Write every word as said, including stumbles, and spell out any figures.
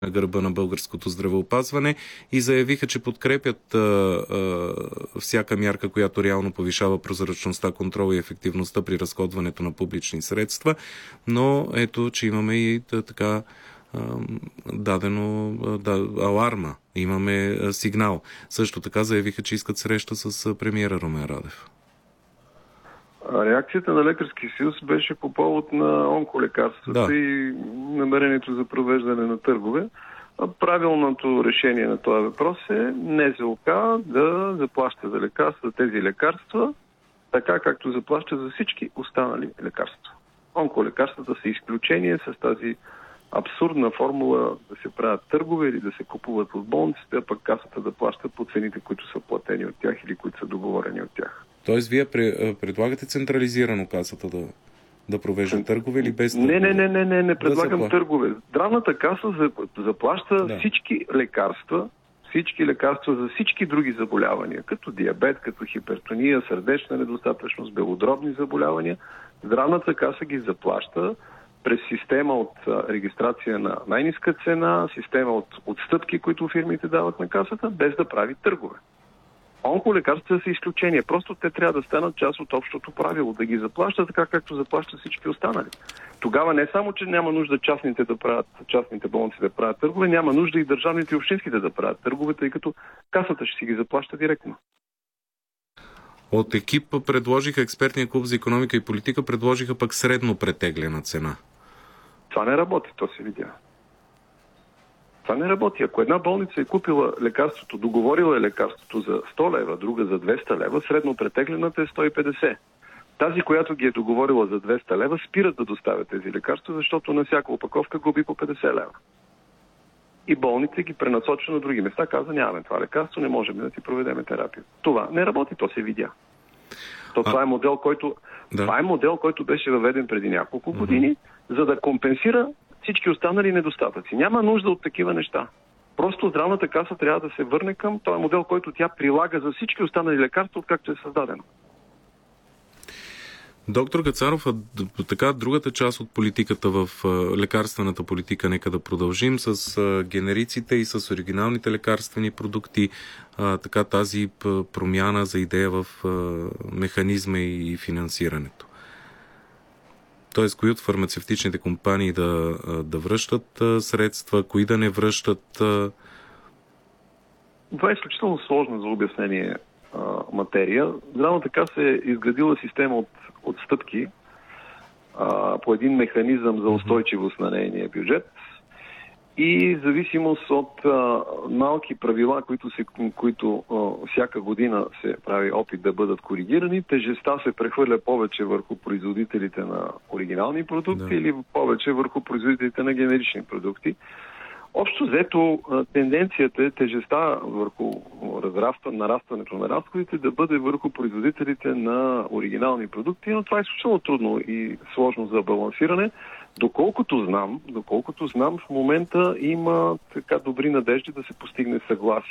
на гърба на българското здравеопазване и заявиха, че подкрепят а, а, всяка мярка, която реално повишава прозрачността, контрола и ефективността при разходването на публични средства, но ето, че имаме и да, така а, дадено да, аларма, имаме а, сигнал. Също така заявиха, че искат среща с премиера Румен Радев. Реакцията на Лекарския съюз беше по повод на онколекарствата да. и намерението за провеждане на търгове. Правилното решение на този въпрос е НЗОК да заплаща за лекарства, за тези лекарства, така както заплаща за всички останали лекарства. Онколекарствата са изключение с тази абсурдна формула да се правят търгове или да се купуват от болниците, а пък касата да плаща по цените, които са платени от тях или които са договорени от тях. Тоест, вие предлагате централизирано касата да, да провежда търгове или без търгове? Не, не, не, не, не, не предлагам да търгове. Здравната каса заплаща да. всички лекарства, всички лекарства за всички други заболявания, като диабет, като хипертония, сърдечна недостатъчност, белодробни заболявания. Здравната каса ги заплаща през система от регистрация на най-ниска цена, система от отстъпки, които фирмите дават на касата, без да прави търгове. Онколекарствата са изключение. Просто те трябва да станат част от общото правило, да ги заплащат така, както заплащат всички останали. Тогава не само, че няма нужда частните да правят, частните болници да правят търгове, няма нужда и държавните и общинските да правят търгове, тъй като касата ще си ги заплаща директно. От екипа предложиха експертния клуб за икономика и политика, предложиха пък средно претеглена цена. Това не работи, то се видя. Това не работи. Ако една болница е купила лекарството, договорила е лекарството за сто лева, друга за двеста лева, средно претеглената е сто и петдесет. Тази, която ги е договорила за двеста лева, спират да доставят тези лекарства, защото на всяка опаковка губи по петдесет лева. И болните ги пренасочва на други места. Каза, нямаме това лекарство, не можем да ти проведеме терапия. Това не работи, то се видя. То, това, а... е модел, който, да. това е модел, който беше въведен преди няколко години, uh-huh. за да компенсира всички останали недостатъци. Няма нужда от такива неща. Просто здравната каса трябва да се върне към този модел, който тя прилага за всички останали лекарства, откакто е създадено. Доктор Кацаров, а така другата част от политиката в лекарствената политика, нека да продължим с генериците и с оригиналните лекарствени продукти, а, така тази промяна за идея в механизма и финансирането. Тоест, кои от фармацевтичните компании да, да връщат средства, кои да не връщат? Това е изключително сложно за обяснение а, материя. Здравната каса е изградила система от, от стъпки а, по един механизъм за устойчивост на нейния бюджет и зависимост от а, малки правила, които, се, които а, всяка година се прави опит да бъдат коригирани. Тежестта се прехвърля повече върху производителите на оригинални продукти да. или повече върху производителите на генерични продукти. Общо взето тенденцията е тежестта върху разраства, нарастването на разходите да бъде върху производителите на оригинални продукти, но това е изключително трудно и сложно за балансиране. Доколкото знам, доколкото знам, в момента има така добри надежди да се постигне съгласие